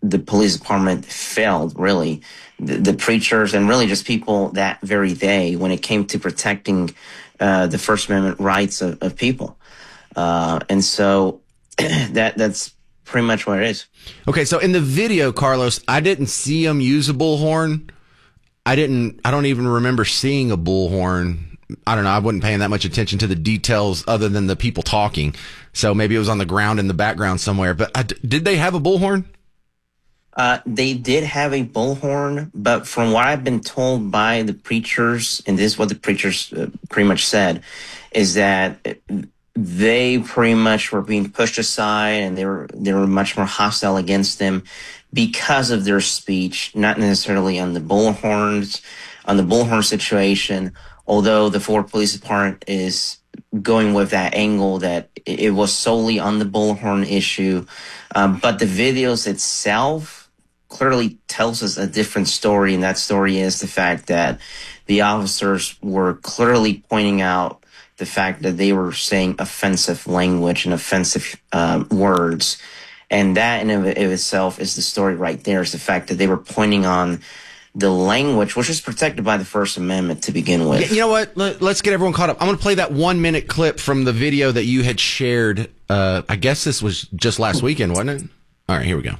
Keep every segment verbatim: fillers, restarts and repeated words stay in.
the police department failed, really. The, the preachers and really just people that very day when it came to protecting uh, the First Amendment rights of, of people. Uh, and so that that's pretty much what it is. Okay, so in the video, Carlos, I didn't see him use a bullhorn. I didn't, I don't even remember seeing a bullhorn. I don't know. I wasn't paying that much attention to the details other than the people talking. So maybe it was on the ground in the background somewhere. But I, did they have a bullhorn? Uh, they did have a bullhorn, but from what I've been told by the preachers, and this is what the preachers uh, pretty much said, is that they pretty much were being pushed aside and they were, they were much more hostile against them because of their speech, not necessarily on the bullhorns, on the bullhorn situation, although the Fort Police Department is going with that angle that it was solely on the bullhorn issue. Um, but the videos itself clearly tells us a different story, and that story is the fact that the officers were clearly pointing out the fact that they were saying offensive language and offensive uh, words. And that in of, of itself is the story right there, is the fact that they were pointing on the language, which is protected by the First Amendment to begin with. You know what? Let's get everyone caught up. I'm going to play that one minute clip from the video that you had shared. Uh, I guess this was just last weekend, wasn't it? All right, here we go.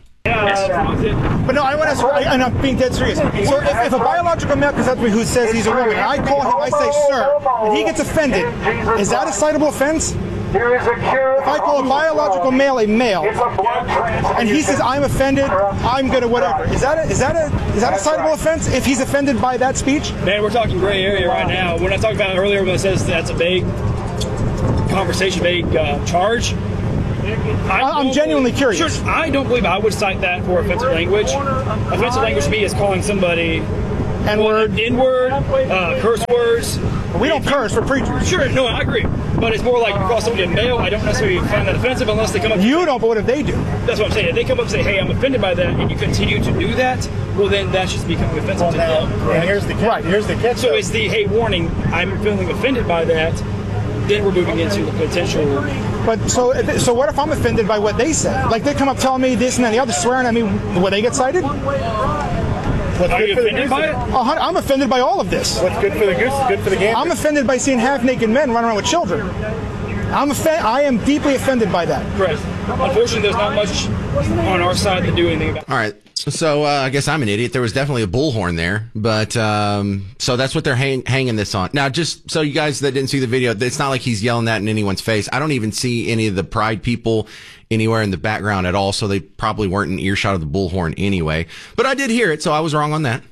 But no, I want to, and I'm being dead serious. So if, if a biological male comes up to me who says he's a woman, and I call him, I say, sir, and he gets offended, is that a citable offense? If I call a biological male a male, and he says I'm offended, I'm gonna whatever. Is that a, is that a is that a citable offense if he's offended by that speech? Man, we're talking gray area right now. When I talked about earlier, when it says that's a vague conversation, vague uh, charge. I I'm genuinely believe, curious. Sure, I don't believe I would cite that for offensive language. Offensive language to me is calling somebody N-word, N-word, uh, curse words. We don't curse for preachers. Sure, no, I agree. But it's more like you call somebody a male. I don't necessarily find that offensive unless they come up. You don't, but what if they do? That's what I'm saying. If they come up and say, hey, I'm offended by that, and you continue to do that, well, then that should become offensive well, to now, them. Right? Here's the right. Here's the catch. So it's the, hey, warning, I'm feeling offended by that. Then we're moving into the potential. But so, so what if I'm offended by what they say? Like they come up telling me this and then the other, swearing at me, will they get cited? What's Are you offended by it? I'm offended by all of this. What's good for the goose is good for the gander. I'm offended by seeing half-naked men run around with children. I'm offen- I am deeply offended by that. Correct. Unfortunately, there's not much on our side to do anything about it. All right. So uh, I guess I'm an idiot. There was definitely a bullhorn there, but um, so that's what they're hang- hanging this on. Now, just so you guys that didn't see the video, it's not like he's yelling that in anyone's face. I don't even see any of the Pride people anywhere in the background at all, so they probably weren't in earshot of the bullhorn anyway. But I did hear it, so I was wrong on that.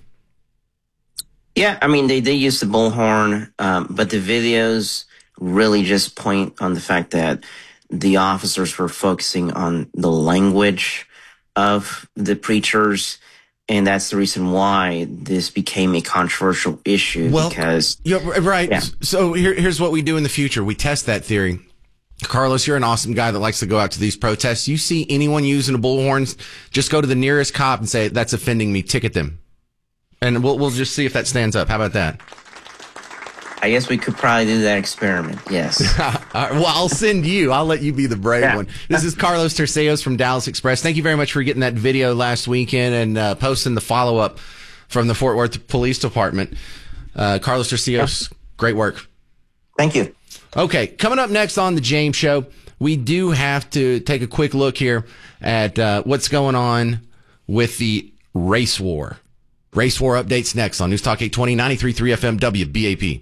Yeah, I mean, they did use the bullhorn, um, but the videos really just point on the fact that the officers were focusing on the language of the preachers, and that's the reason why this became a controversial issue. Well, because yeah, right. Yeah. So here, here's what we do in the future. We test that theory. Carlos, you're an awesome guy that likes to go out to these protests. You see anyone using a bullhorn, just go to the nearest cop and say, that's offending me, ticket them. And we'll we'll just see if that stands up. How about that? I guess we could probably do that experiment. Yes. All right, well, I'll send you. I'll let you be the brave yeah. one. This is Carlos Terceos from Dallas Express. Thank you very much for getting that video last weekend and uh, posting the follow-up from the Fort Worth Police Department. Uh, Carlos Terceos, yeah. Great work. Thank you. Okay, coming up next on The James Show, we do have to take a quick look here at uh, what's going on with the race war. Race war updates next on News Talk eight twenty, ninety-three point three F M W B A P.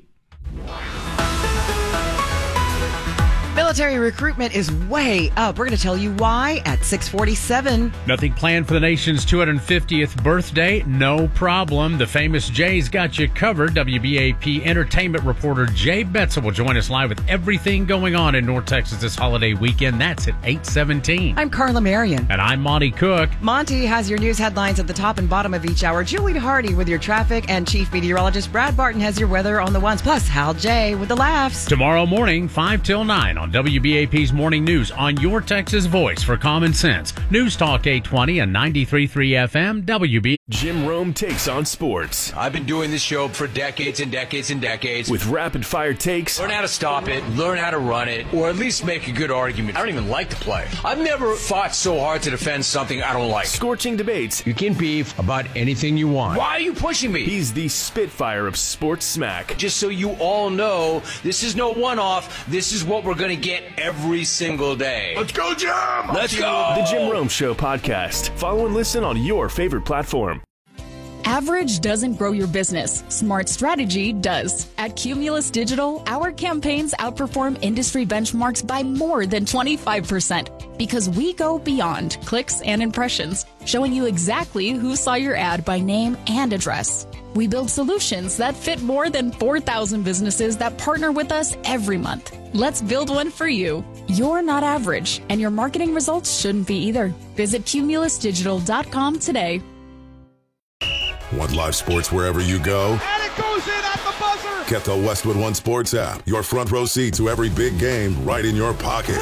Military recruitment is way up. We're going to tell you why at six forty-seven. Nothing planned for the nation's two hundred fiftieth birthday? No problem. The famous Jay's got you covered. W B A P entertainment reporter Jay Betzel will join us live with everything going on in North Texas this holiday weekend. That's at eight seventeen. I'm Carla Marion. And I'm Monty Cook. Monty has your news headlines at the top and bottom of each hour. Julie Hardy with your traffic, and Chief Meteorologist Brad Barton has your weather on the ones. Plus, Hal J with the laughs. Tomorrow morning, five till nine on W B A P. W B A P's Morning News on your Texas voice for common sense. News Talk eight twenty and ninety-three point three F M W B. Jim Rome takes on sports. I've been doing this show for decades and decades and decades. With rapid-fire takes. Learn how to stop it, learn how to run it, or at least make a good argument. I don't even like the play. I've never fought so hard to defend something I don't like. Scorching debates. You can beef about anything you want. Why are you pushing me? He's the Spitfire of sports smack. Just so you all know, this is no one-off. This is what we're going to get every single day. Let's go, Jim! Let's go! The Jim Rome Show podcast. Follow and listen on your favorite platform. Average doesn't grow your business. Smart strategy does. At Cumulus Digital, our campaigns outperform industry benchmarks by more than twenty-five percent because we go beyond clicks and impressions, showing you exactly who saw your ad by name and address. We build solutions that fit more than four thousand businesses that partner with us every month. Let's build one for you. You're not average, and your marketing results shouldn't be either. Visit cumulus digital dot com today. Want live sports wherever you go? And it goes in at the buzzer! Get the Westwood One Sports app. Your front row seat to every big game right in your pocket.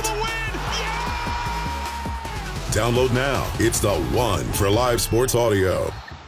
Download now. It's the one for live sports audio.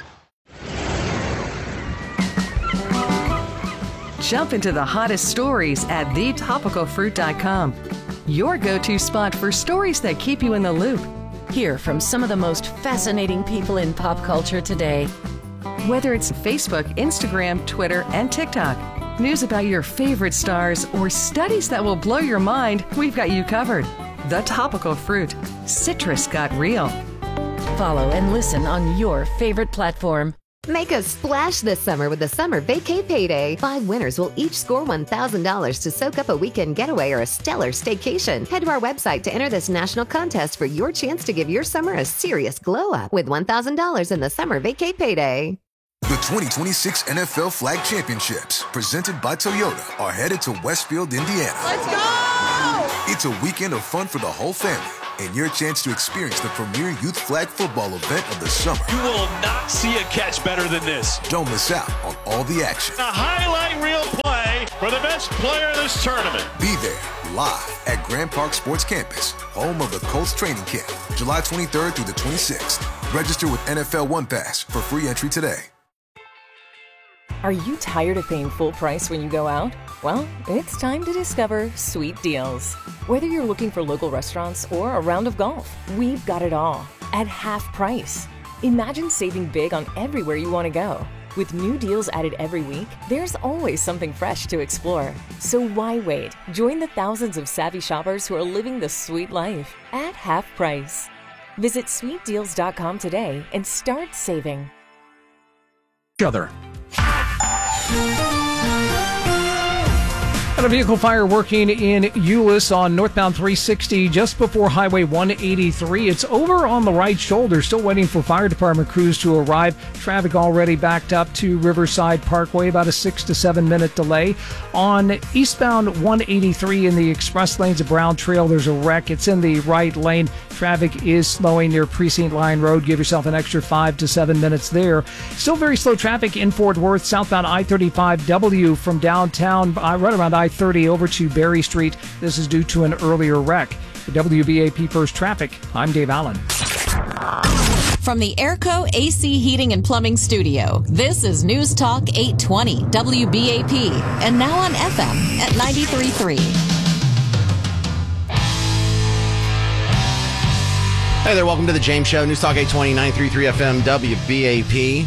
Jump into the hottest stories at the topical fruit dot com. Your go-to spot for stories that keep you in the loop. Hear from some of the most fascinating people in pop culture today. Whether it's Facebook, Instagram, Twitter, and TikTok, news about your favorite stars, or studies that will blow your mind, we've got you covered. The Topical Fruit. Citrus got real. Follow and listen on your favorite platform. Make a splash this summer with the Summer Vacay Payday. Five winners will each score one thousand dollars to soak up a weekend getaway or a stellar staycation. Head to our website to enter this national contest for your chance to give your summer a serious glow up with one thousand dollars in the Summer Vacay Payday. The twenty twenty-six N F L Flag Championships, presented by Toyota, are headed to Westfield, Indiana. Let's go! It's a weekend of fun for the whole family and your chance to experience the premier youth flag football event of the summer. You will not see a catch better than this. Don't miss out on all the action. A highlight reel play for the best player in this tournament. Be there live at Grand Park Sports Campus, home of the Colts training camp, July twenty-third through the twenty-sixth. Register with N F L One Pass for free entry today. Are you tired of paying full price when you go out? Well, it's time to discover Sweet Deals. Whether you're looking for local restaurants or a round of golf, we've got it all at half price. Imagine saving big on everywhere you want to go. With new deals added every week, there's always something fresh to explore. So why wait? Join the thousands of savvy shoppers who are living the sweet life at half price. Visit sweet deals dot com today and start saving. Other. Got a vehicle fire working in Euless on northbound three sixty just before Highway one eighty-three. It's over on the right shoulder. Still waiting for fire department crews to arrive. Traffic already backed up to Riverside Parkway, about a six to seven minute delay. On eastbound one eighty-three in the express lanes of Brown Trail, there's a wreck. It's in the right lane. Traffic is slowing near Precinct Line Road. Give yourself an extra five to seven minutes there. Still very slow traffic in Fort Worth, southbound I thirty-five W from downtown, right around I thirty over to Berry Street. This is due to an earlier wreck. For W B A P First Traffic, I'm Dave Allen. From the Airco A C Heating and Plumbing Studio, this is News Talk eight twenty W B A P, and now on F M at ninety-three point three. Hey there, welcome to the James Show, News Talk eight twenty, ninety-three point three F M, W B A P.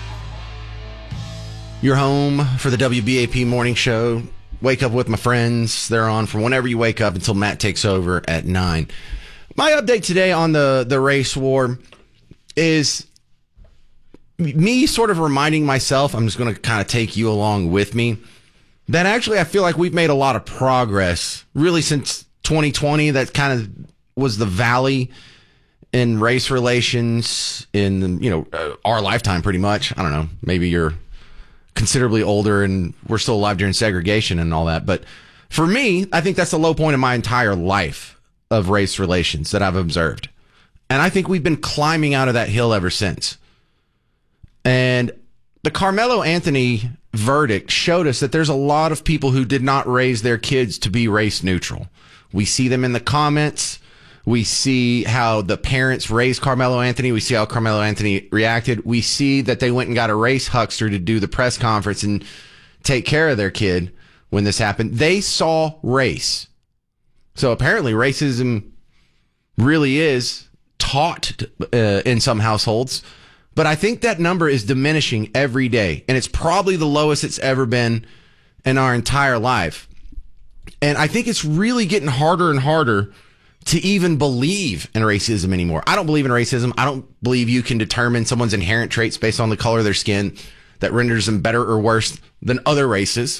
Your home for the W B A P morning show. Wake up with my friends. They're on from whenever you wake up until Matt takes over at nine. My update today on the, the race war is me sort of reminding myself, I'm just going to kind of take you along with me, that actually I feel like we've made a lot of progress really since twenty twenty. That kind of was the valley in race relations in, you know, uh, our lifetime pretty much. I don't know, maybe you're considerably older and we're still alive during segregation and all that. But for me, I think that's the low point of my entire life of race relations that I've observed. And I think we've been climbing out of that hill ever since. And the Carmelo Anthony verdict showed us that there's a lot of people who did not raise their kids to be race neutral. We see them in the comments. We see how the parents raised Carmelo Anthony. We see how Carmelo Anthony reacted. We see that they went and got a race huckster to do the press conference and take care of their kid when this happened. They saw race. So apparently racism really is taught uh, in some households. But I think that number is diminishing every day. And it's probably the lowest it's ever been in our entire life. And I think it's really getting harder and harder to even believe in racism anymore. I don't believe in racism. I don't believe you can determine someone's inherent traits based on the color of their skin that renders them better or worse than other races.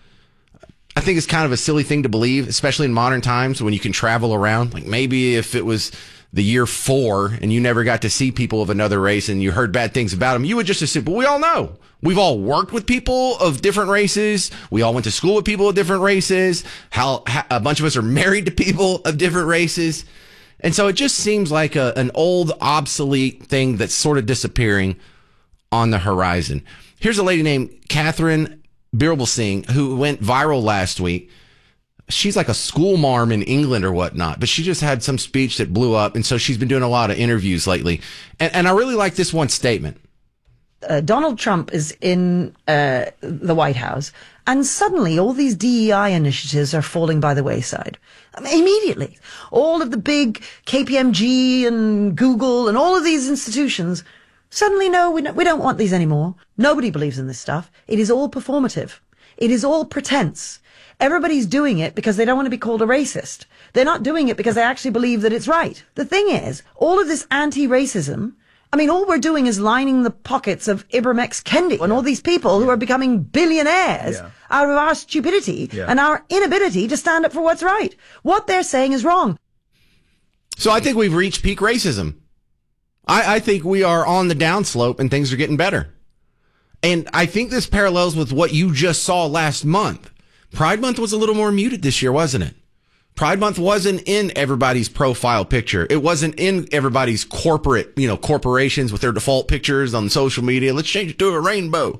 I think it's kind of a silly thing to believe, especially in modern times when you can travel around. Like maybe if it was the year four and you never got to see people of another race and you heard bad things about them, you would just assume, but we all know. We've all worked with people of different races. We all went to school with people of different races. How, how a bunch of us are married to people of different races. And so it just seems like a, an old, obsolete thing that's sort of disappearing on the horizon. Here's a lady named Catherine Birbal who went viral last week. She's like a school marm in England or whatnot, but she just had some speech that blew up. And so she's been doing a lot of interviews lately. And, and I really like this one statement. Uh, Donald Trump is in uh, the White House, and suddenly all these D E I initiatives are falling by the wayside. I mean, immediately. All of the big K P M G and Google and all of these institutions, suddenly, no, we, no, we don't want these anymore. Nobody believes in this stuff. It is all performative. It is all pretense. Everybody's doing it because they don't want to be called a racist. They're not doing it because they actually believe that it's right. The thing is, all of this anti-racism, I mean, all we're doing is lining the pockets of Ibram X. Kendi and all these people who are becoming billionaires yeah. out of our stupidity yeah. and our inability to stand up for what's right. What they're saying is wrong. So I think we've reached peak racism. I, I think we are on the downslope and things are getting better. And I think this parallels with what you just saw last month. Pride Month was a little more muted this year, wasn't it? Pride Month wasn't in everybody's profile picture. It wasn't in everybody's corporate, you know, corporations with their default pictures on social media. Let's change it to a rainbow.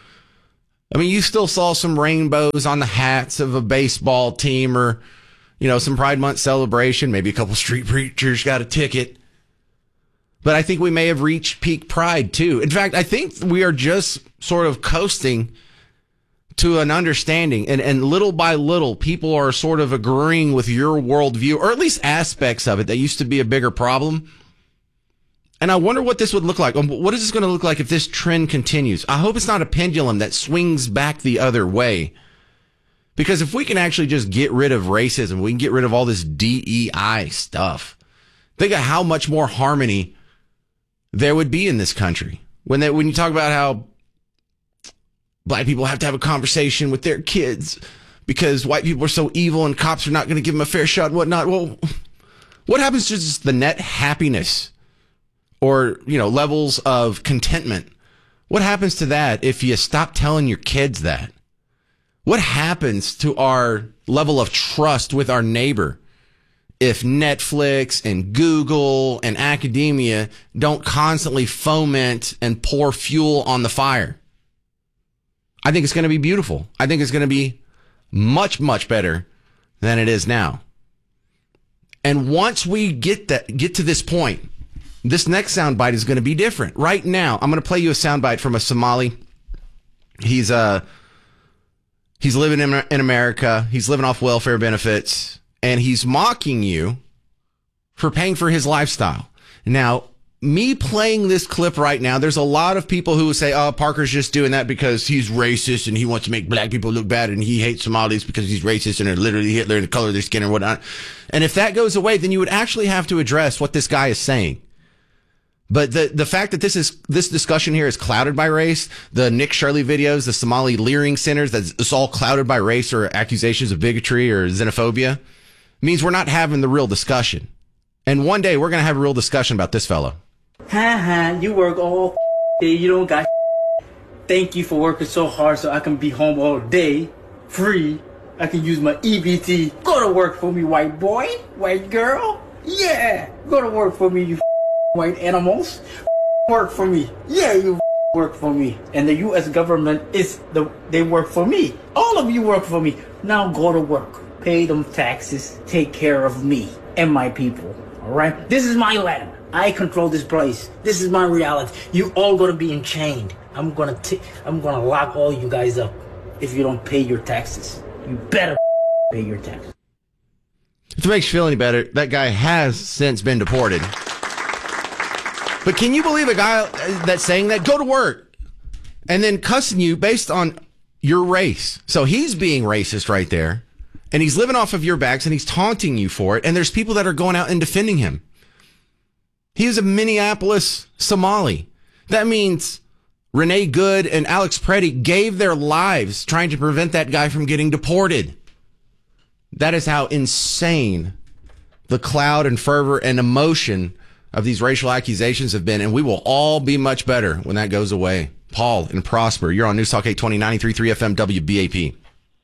I mean, you still saw some rainbows on the hats of a baseball team or, you know, some Pride Month celebration. Maybe a couple street preachers got a ticket. But I think we may have reached peak pride, too. In fact, I think we are just sort of coasting to an understanding, and, and little by little, people are sort of agreeing with your worldview, or at least aspects of it that used to be a bigger problem. And I wonder what this would look like. What is this going to look like if this trend continues? I hope it's not a pendulum that swings back the other way. Because if we can actually just get rid of racism, we can get rid of all this D E I stuff. Think of how much more harmony there would be in this country. When they, when you talk about how black people have to have a conversation with their kids because white people are so evil and cops are not going to give them a fair shot and whatnot. Well, what happens to just the net happiness or, you know, levels of contentment? What happens to that if you stop telling your kids that? What happens to our level of trust with our neighbor if Netflix and Google and academia don't constantly foment and pour fuel on the fire? I think it's going to be beautiful. I think it's going to be much, much better than it is now. And once we get that, get to this point, this next soundbite is going to be different. Right now, I'm going to play you a soundbite from a Somali. He's uh, he's living in, in America. He's living off welfare benefits, and he's mocking you for paying for his lifestyle. Now, me playing this clip right now, there's a lot of people who say, oh, Parker's just doing that because he's racist and he wants to make black people look bad and he hates Somalis because he's racist and they're literally Hitler and the color of their skin and whatnot. And if that goes away, then you would actually have to address what this guy is saying. But the the fact that this is this discussion here is clouded by race, the Nick Shirley videos, the Somali leering centers, that it's all clouded by race or accusations of bigotry or xenophobia, means we're not having the real discussion. And one day we're going to have a real discussion about this fellow. Ha ha, you work all day, you don't got thank you for working so hard so I can be home all day, free. I can use my E B T. Go to work for me, white boy, white girl. Yeah, go to work for me, you white animals. Work for me. Yeah, you work for me. And the U S government is the, they work for me. All of you work for me. Now go to work. pay them taxes, take care of me and my people. All right? This is my land. I control this place. This is my reality. You all gonna be enchained. I'm gonna t- I'm gonna lock all you guys up if you don't pay your taxes. You better pay your taxes. If it makes you feel any better, that guy has since been deported. But can you believe a guy that's saying that? Go to work. And then cussing you based on your race. So he's being racist right there. And he's living off of your backs and he's taunting you for it. And there's people that are going out and defending him. He was a Minneapolis Somali. That means Renee Good and Alex Preddy gave their lives trying to prevent that guy from getting deported. That is how insane the cloud and fervor and emotion of these racial accusations have been. And we will all be much better when that goes away. Paul and Prosper, you're on News Talk eight twenty, ninety-three point three F M W B A P.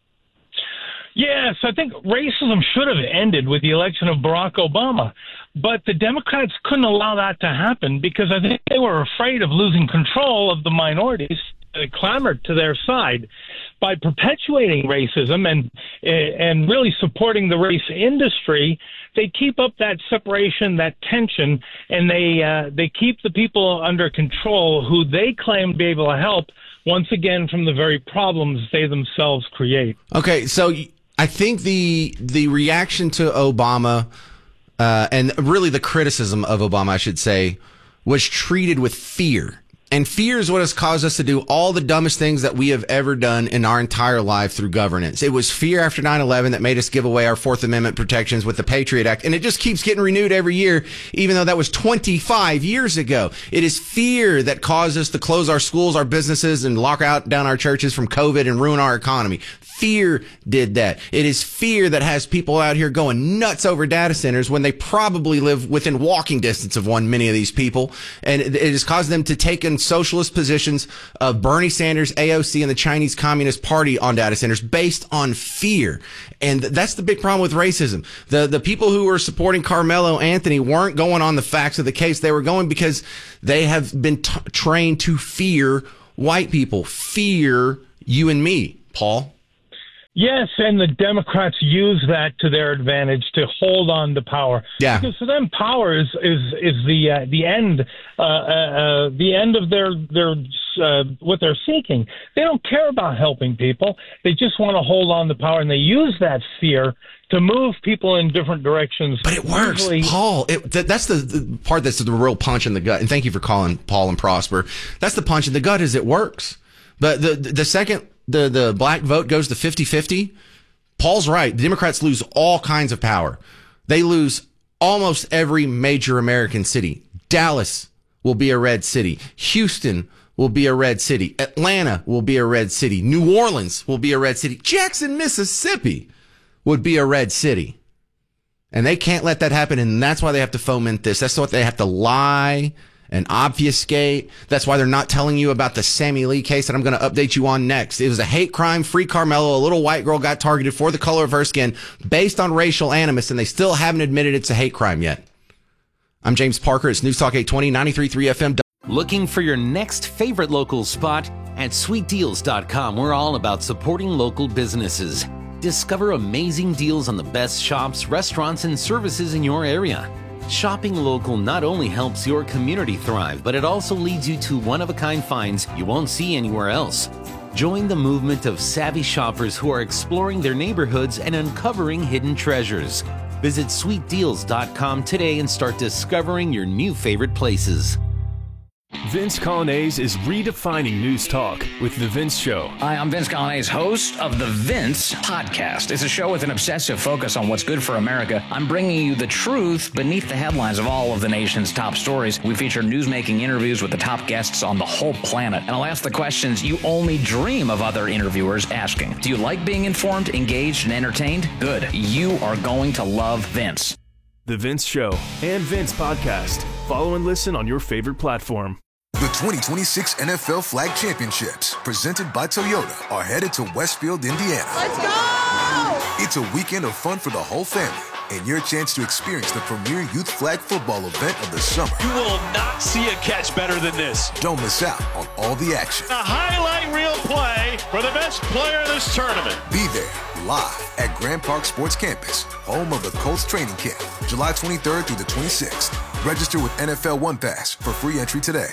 Yes, I think racism should have ended with the election of Barack Obama. But the Democrats couldn't allow that to happen because I think they were afraid of losing control of the minorities that clamored to their side. By perpetuating racism and and really supporting the race industry, they keep up that separation, that tension, and they uh, they keep the people under control who they claim to be able to help, once again, from the very problems they themselves create. Okay, so I think the the reaction to Obama uh, and really the criticism of Obama, I should say, was treated with fear. And fear is what has caused us to do all the dumbest things that we have ever done in our entire life through governance. It was fear after nine eleven that made us give away our Fourth Amendment protections with the Patriot Act. And it just keeps getting renewed every year, even though that was twenty-five years ago. It is fear that caused us to close our schools, our businesses, and lock out down our churches from COVID and ruin our economy. Fear did that. It is fear that has people out here going nuts over data centers when they probably live within walking distance of one, many of these people. And it has caused them to take in socialist positions of Bernie Sanders, A O C, and the Chinese Communist Party on data centers based on fear. And that's the big problem with racism. The the people who were supporting Carmelo Anthony weren't going on the facts of the case. They were going because they have been t- trained to fear white people, fear you and me, Paul. Yes, and the Democrats use that to their advantage to hold on to power. Yeah. Because for them, power is is, is the uh, the end uh, uh, the end of their their uh, what they're seeking. They don't care about helping people. They just want to hold on to power, and they use that fear to move people in different directions. But it works, Usually, Paul. It, th- that's the, the part that's the real punch in the gut. And thank you for calling, Paul and Prosper. That's the punch in the gut. Is it works. But the the second the the black vote goes to fifty-fifty, Paul's right. The Democrats lose all kinds of power. They lose almost every major American city. Dallas will be a red city. Houston will be a red city. Atlanta will be a red city. New Orleans will be a red city. Jackson, Mississippi would be a red city. And they can't let that happen, and that's why they have to foment this. That's what they have to lie and obfuscate. That's why they're not telling you about the Sammy Lee case that I'm going to update you on next. It was a hate crime. Free Carmelo. A little white girl got targeted for the color of her skin based on racial animus, and they still haven't admitted it's a hate crime yet. I'm James Parker. It's News Talk eight twenty, ninety-three point three F M. Looking for your next favorite local spot? At sweet deals dot com, we're all about supporting local businesses. Discover amazing deals on the best shops, restaurants, and services in your area. Shopping local not only helps your community thrive, but it also leads you to one-of-a-kind finds you won't see anywhere else. Join the movement of savvy shoppers who are exploring their neighborhoods and uncovering hidden treasures. Visit sweet deals dot com today and start discovering your new favorite places. Vince Coglianese is redefining news talk with The Vince Show. Hi, I'm Vince Coglianese, host of The Vince Podcast. It's a show with an obsessive focus on what's good for America. I'm bringing you the truth beneath the headlines of all of the nation's top stories. We feature news-making interviews with the top guests on the whole planet. And I'll ask the questions you only dream of other interviewers asking. Do you like being informed, engaged, and entertained? Good. You are going to love Vince. The Vince Show and Vince Podcast. Follow and listen on your favorite platform. The twenty twenty-six N F L Flag Championships, presented by Toyota, are headed to Westfield, Indiana. Let's go! It's a weekend of fun for the whole family. and your chance to experience the premier youth flag football event of the summer. You will not see a catch better than this. Don't miss out on all the action. A highlight reel play for the best player in this tournament. Be there live at Grand Park Sports Campus, home of the Colts training camp, July twenty-third through the twenty-sixth. Register with N F L One Pass for free entry today.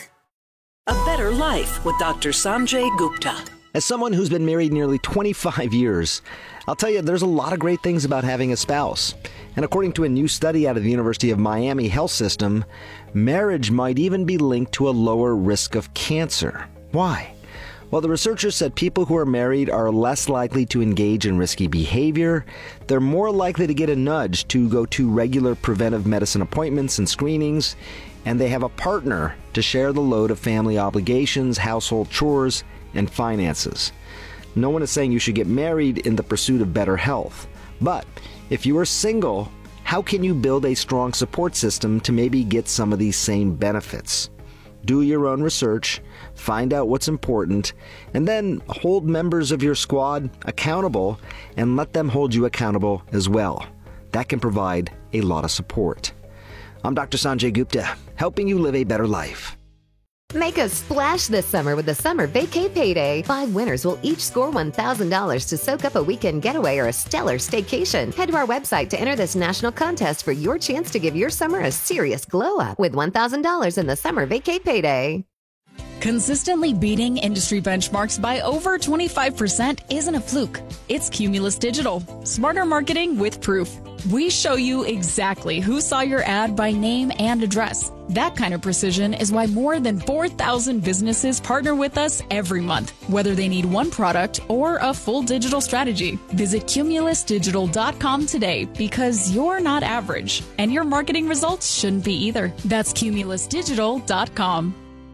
A better life with Doctor Sanjay Gupta. As someone who's been married nearly twenty-five years, I'll tell you there's a lot of great things about having a spouse. And according to a new study out of the University of Miami Health System, marriage might even be linked to a lower risk of cancer. Why? Well, the researchers said people who are married are less likely to engage in risky behavior, they're more likely to get a nudge to go to regular preventive medicine appointments and screenings, and they have a partner to share the load of family obligations, household chores, and finances. No one is saying you should get married in the pursuit of better health. But if you are single, how can you build a strong support system to maybe get some of these same benefits? Do your own research, find out what's important, and then hold members of your squad accountable and let them hold you accountable as well. That can provide a lot of support. I'm Doctor Sanjay Gupta, helping you live a better life. Make a splash this summer with the Summer Vacay Payday. Five winners will each score one thousand dollars to soak up a weekend getaway or a stellar staycation. Head to our website to enter this national contest for your chance to give your summer a serious glow up with one thousand dollars in the Summer Vacay Payday. Consistently beating industry benchmarks by over twenty-five percent isn't a fluke. It's Cumulus Digital. Smarter marketing with proof. We show you exactly who saw your ad by name and address. That kind of precision is why more than four thousand businesses partner with us every month, whether they need one product or a full digital strategy. Visit cumulus digital dot com today because you're not average, and your marketing results shouldn't be either. That's cumulus digital dot com.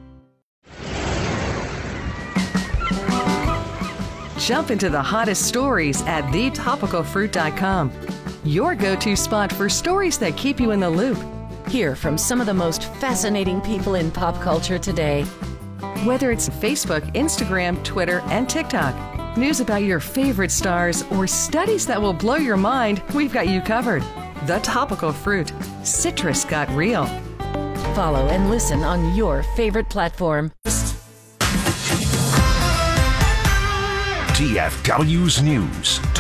Jump into the hottest stories at the topical fruit dot com. Your go-to spot for stories that keep you in the loop. Hear from some of the most fascinating people in pop culture today. Whether it's Facebook, Instagram, Twitter, and TikTok, news about your favorite stars, or studies that will blow your mind, we've got you covered. The Topical Fruit. Citrus got real. Follow and listen on your favorite platform. T F W's News.